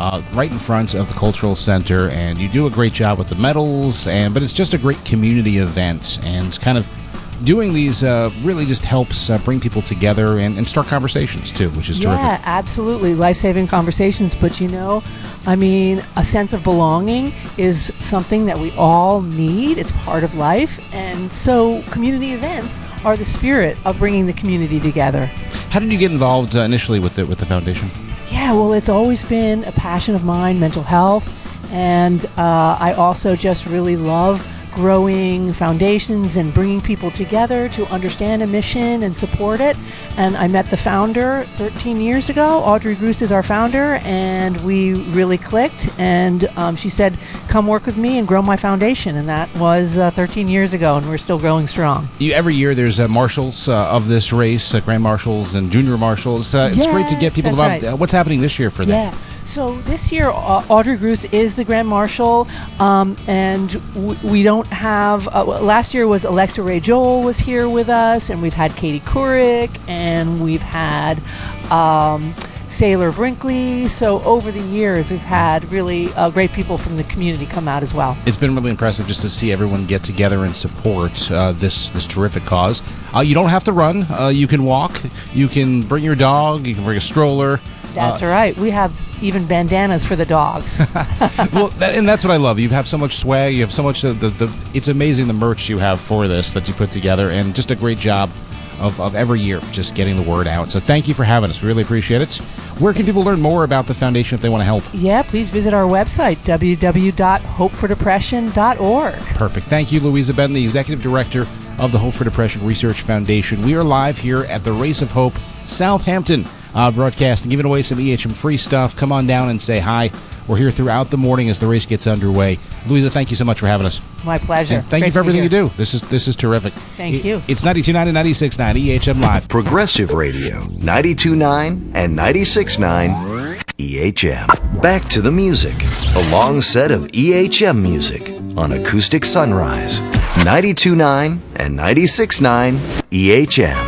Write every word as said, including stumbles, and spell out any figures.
uh, right in front of the Cultural Center, and you do a great job with the medals, and but it's just a great community event, and kind of doing these uh, really just helps uh, bring people together and, and start conversations too, which is terrific. Yeah, absolutely. Life-saving conversations. But you know, I mean, a sense of belonging is something that we all need. It's part of life. And so community events are the spirit of bringing the community together. How did you get involved uh, initially with the, with the foundation? Yeah, well, it's always been a passion of mine, mental health. And uh, I also just really love growing foundations and bringing people together to understand a mission and support it. And I met the founder thirteen years ago. Audrey Gruss is our founder, and we really clicked. And um, she said, come work with me and grow my foundation. And that was uh, thirteen years ago, and we're still growing strong. You, every year there's uh, marshals uh, of this race, uh, grand marshals and junior marshals. Uh, it's yes, great to get people involved. Right. Uh, what's happening this year for them? Yeah. So this year, uh, Audrey Gruss is the Grand Marshal, um, and w- we don't have, uh, well, last year was Alexa Ray Joel was here with us, and we've had Katie Couric, and we've had um, Sailor Brinkley. So over the years, we've had really uh, great people from the community come out as well. It's been really impressive just to see everyone get together and support uh, this this terrific cause. Uh, you don't have to run. Uh, you can walk. You can bring your dog. You can bring a stroller. That's uh, right. We have even bandanas for the dogs. Well, that, and that's what I love. You have so much swag. You have so much. Uh, the, the It's amazing the merch you have for this that you put together, and just a great job of, of every year just getting the word out. So thank you for having us. We really appreciate it. Where can people learn more about the foundation if they want to help? Yeah, please visit our website, w w w dot hope for depression dot org. Perfect. Thank you, Louisa Benton, the Executive Director of the Hope for Depression Research Foundation. We are live here at the Race of Hope, Southampton, uh, broadcasting, giving away some E H M free stuff. Come on down and say hi. We're here throughout the morning as the race gets underway. Louisa, thank you so much for having us. My pleasure. And thank Great you for to be everything you here. do. This is this is terrific. Thank It- you. It's ninety-two point nine and ninety-six point nine E H M Live. Progressive Radio, ninety-two point nine and ninety-six point nine E H M. Back to the music. A long set of E H M music on Acoustic Sunrise. ninety-two point nine and ninety-six point nine E H M.